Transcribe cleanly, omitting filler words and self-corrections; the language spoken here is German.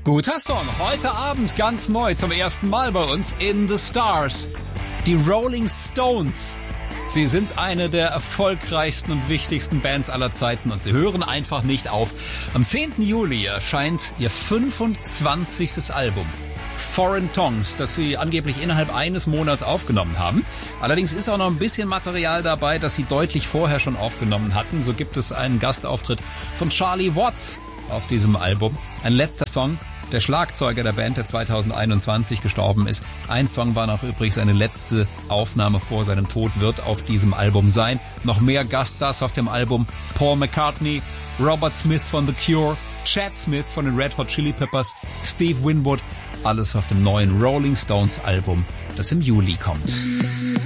Guter Song, heute Abend ganz neu zum ersten Mal bei uns in The Stars. Die Rolling Stones. Sie sind eine der erfolgreichsten und wichtigsten Bands aller Zeiten und sie hören einfach nicht auf. Am 10. Juli erscheint ihr 25. Album. Foreign Tongues, das sie angeblich innerhalb eines Monats aufgenommen haben. Allerdings ist auch noch ein bisschen Material dabei, das sie deutlich vorher schon aufgenommen hatten. So gibt es einen Gastauftritt von Charlie Watts auf diesem Album. Ein letzter Song, der Schlagzeuger der Band, der 2021 gestorben ist. Ein Song war noch übrig, seine letzte Aufnahme vor seinem Tod wird auf diesem Album sein. Noch mehr Gaststars auf dem Album: Paul McCartney, Robert Smith von The Cure, Chad Smith von den Red Hot Chili Peppers, Steve Winwood. Alles auf dem neuen Rolling Stones Album, das im Juli kommt.